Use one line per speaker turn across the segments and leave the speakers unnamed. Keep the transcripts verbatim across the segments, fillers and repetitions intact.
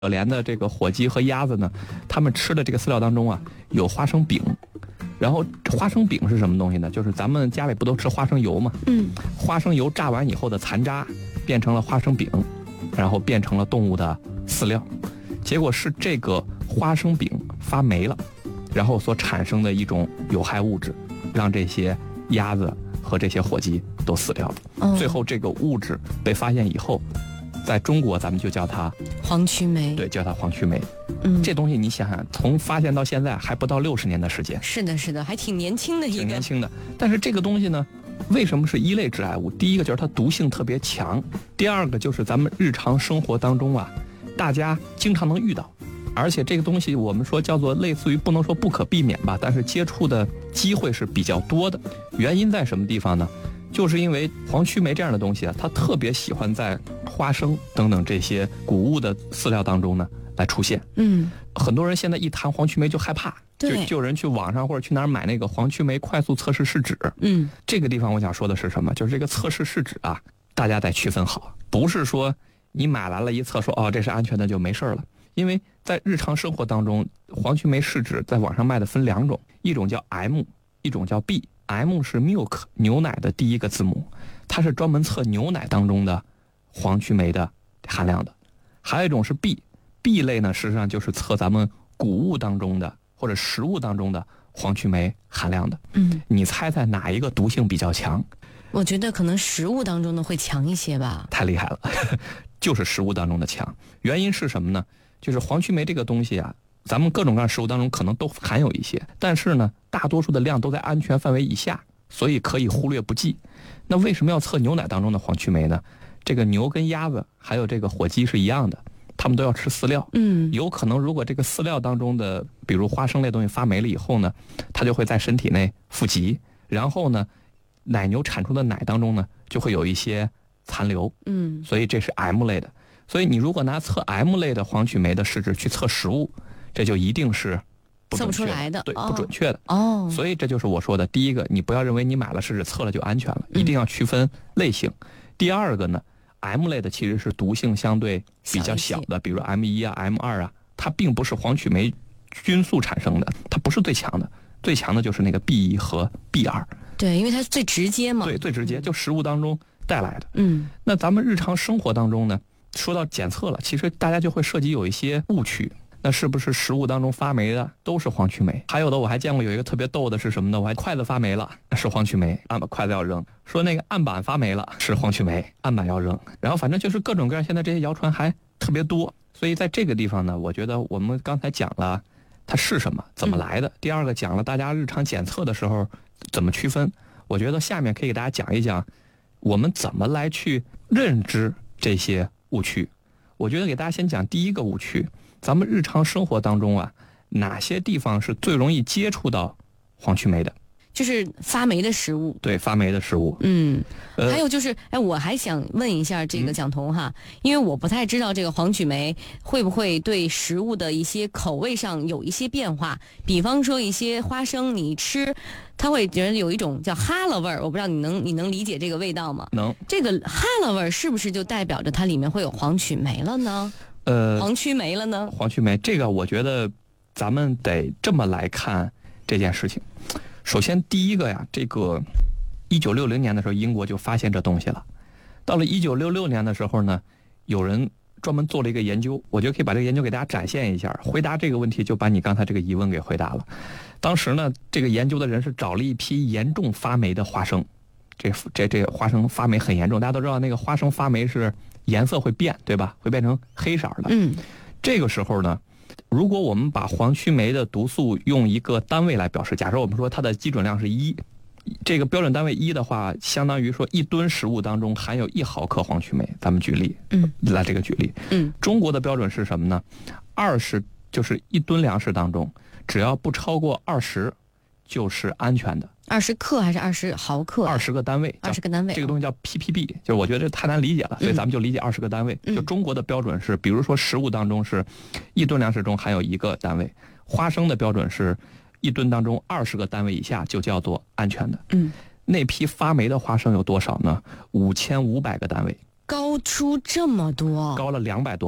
可怜的这个火鸡和鸭子呢，他们吃的这个饲料当中啊有花生饼，然后花生饼是什么东西呢？就是咱们家里不都吃花生油吗？
嗯，
花生油榨完以后的残渣变成了花生饼，然后变成了动物的饲料，结果是这个花生饼发霉了，然后所产生的一种有害物质，让这些鸭子和这些火鸡都死掉了。
哦、
最后这个物质被发现以后，在中国咱们就叫它
黄曲霉，
对，叫它黄曲霉。
嗯，
这东西你想想，从发现到现在还不到六十年的时间。
是的，是的，还挺年轻的一个，
挺年轻的。但是这个东西呢，为什么是一类致癌物？第一个就是它毒性特别强，第二个就是咱们日常生活当中啊，大家经常能遇到，而且这个东西我们说叫做类似于不能说不可避免吧，但是接触的机会是比较多的。原因在什么地方呢？就是因为黄曲霉这样的东西啊，它特别喜欢在花生等等这些谷物的饲料当中呢来出现。
嗯，
很多人现在一谈黄曲霉就害怕，就就有人去网上或者去哪儿买那个黄曲霉快速测试试纸。
嗯，
这个地方我想说的是什么？就是这个测试试纸啊，大家得区分好，不是说你买来了一测说哦这是安全的就没事了。因为在日常生活当中，黄曲霉试纸在网上卖的分两种，一种叫 M， 一种叫 B。M 是 milk 牛奶的第一个字母，它是专门测牛奶当中的黄曲霉的含量的。还有一种是 B，B 类呢，实际上就是测咱们谷物当中的或者食物当中的黄曲霉含量的。
嗯，
你猜猜哪一个毒性比较强？
我觉得可能食物当中的会强一些吧。
太厉害了，就是食物当中的强。原因是什么呢？就是黄曲霉这个东西啊，咱们各种各样食物当中可能都含有一些，但是呢，大多数的量都在安全范围以下，所以可以忽略不计。那为什么要测牛奶当中的黄曲霉呢？这个牛跟鸭子还有这个火鸡是一样的，它们都要吃饲料。
嗯，
有可能如果这个饲料当中的，比如花生类东西发霉了以后呢，它就会在身体内富集，然后呢，奶牛产出的奶当中呢，就会有一些残留。
嗯，
所以这是 M 类的。所以你如果拿测 M 类的黄曲霉的试纸去测食物，这就一定是不
测不
准确
出来的，
对，
哦、
不准确的。
哦，
所以这就是我说的，第一个，你不要认为你买了试纸测了就安全了，一定要区分类型。嗯、第二个呢 ，M 类的其实是毒性相对比较小的，比如 M 一啊、M 二啊，它并不是黄曲霉菌素产生的，它不是最强的，最强的就是那个 B 一和 B 二。
对，因为它最直接嘛。
对，最直接，就食物当中带来的。
嗯，
那咱们日常生活当中呢？说到检测了，其实大家就会涉及有一些误区。那是不是食物当中发霉的都是黄曲霉？还有的我还见过有一个特别逗的是什么呢？我还筷子发霉了是黄曲霉，按把筷子要扔。说那个案板发霉了是黄曲霉，案板要扔。然后反正就是各种各样，现在这些谣传还特别多。所以在这个地方呢，我觉得我们刚才讲了它是什么，怎么来的。嗯、第二个讲了大家日常检测的时候怎么区分。我觉得下面可以给大家讲一讲，我们怎么来去认知这些误区。我觉得给大家先讲第一个误区，咱们日常生活当中啊，哪些地方是最容易接触到黄曲霉的？
就是发霉的食物。
对，发霉的食物。
嗯，呃、还有就是，哎，我还想问一下这个蒋彤哈，嗯、因为我不太知道这个黄曲霉会不会对食物的一些口味上有一些变化。比方说一些花生，你吃，它会觉得有一种叫哈喇味儿，我不知道你能你能理解这个味道吗？
能。
这个哈喇味儿是不是就代表着它里面会有黄曲霉了呢？
呃，
黄曲霉了呢？
黄曲霉这个，我觉得咱们得这么来看这件事情。首先，第一个呀，这个一九六零年的时候，英国就发现这东西了。到了一九六六年的时候呢，有人专门做了一个研究，我觉得可以把这个研究给大家展现一下。回答这个问题，就把你刚才这个疑问给回答了。当时呢，这个研究的人是找了一批严重发霉的花生，这这这花生发霉很严重，大家都知道那个花生发霉是颜色会变，对吧？会变成黑色的。
嗯，
这个时候呢，如果我们把黄曲霉的毒素用一个单位来表示，假设我们说它的基准量是一，这个标准单位一的话，相当于说一吨食物当中含有一毫克黄曲霉。咱们举例，
嗯，
来这个举例，
嗯，
中国的标准是什么呢？二十就是一吨粮食当中，只要不超过二十，就是安全的。
二十克还是二十毫克？
二十个单位，
二十个单位，
这个东西叫 P P B， 就是我觉得这太难理解了，所以咱们就理解二十个单位。
嗯、
就中国的标准是，比如说食物当中是一吨粮食中含有一个单位，花生的标准是一吨当中二十个单位以下就叫做安全的。
嗯，
那批发霉的花生有多少呢？五千五百个单位，
高出这么多，
高了两百多倍。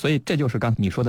所以这就是刚才你说的